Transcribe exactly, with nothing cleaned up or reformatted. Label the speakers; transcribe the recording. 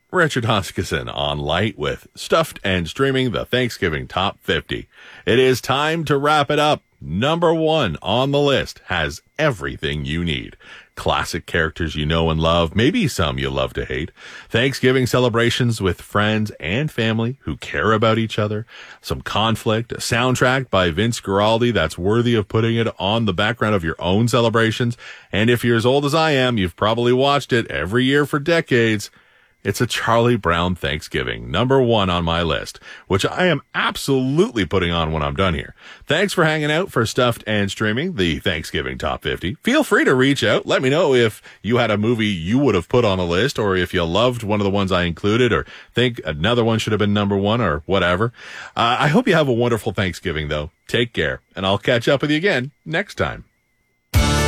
Speaker 1: Richard Huskisson on Light with Stuffed and Streaming, the Thanksgiving Top fifty. It is time to wrap it up. Number one on the list has everything you need. Classic characters you know and love, maybe some you love to hate. Thanksgiving celebrations with friends and family who care about each other. Some conflict, a soundtrack by Vince Guaraldi that's worthy of putting it on the background of your own celebrations. And if you're as old as I am, you've probably watched it every year for decades. It's a Charlie Brown Thanksgiving, number one on my list, which I am absolutely putting on when I'm done here. Thanks for hanging out for Stuffed and Streaming, the Thanksgiving Top fifty. Feel free to reach out. Let me know if you had a movie you would have put on a list, or if you loved one of the ones I included, or think another one should have been number one, or whatever. Uh, I hope you have a wonderful Thanksgiving, though. Take care, and I'll catch up with you again next time.